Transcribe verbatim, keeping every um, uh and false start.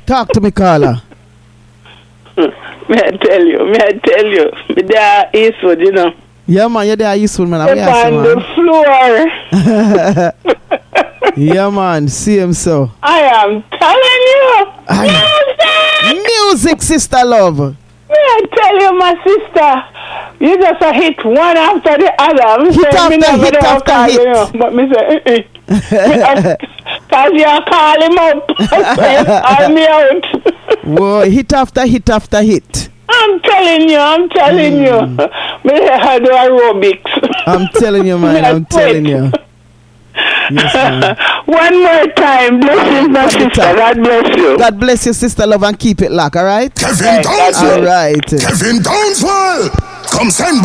Talk to me, Carla. May I tell you, may I tell you, me there Eastwood, you know. Yeah, man, you're there useful, man. Step on the floor. Yeah, man, see him so. I am telling you. I... Music, sister love. May I tell you, my sister, you just a hit one after the other. Me hit say, after me hit after call hit. You know, but me say, uh-uh. Because you call him up. Call me out. Whoa, hit after hit after hit. I'm telling you, I'm telling mm. you. Me I do aerobics. I'm telling you, man, I'm telling you. Yes, man. One more time. Bless you, my sister. God bless you. God bless you, sister love, and keep it locked, all right? Kevin Downswell. All right. Kevin Downswell. Come send